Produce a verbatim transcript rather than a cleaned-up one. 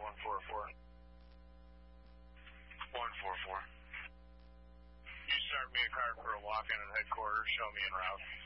one four four. one four four. You start me a card for a walk-in at headquarters, show me en route.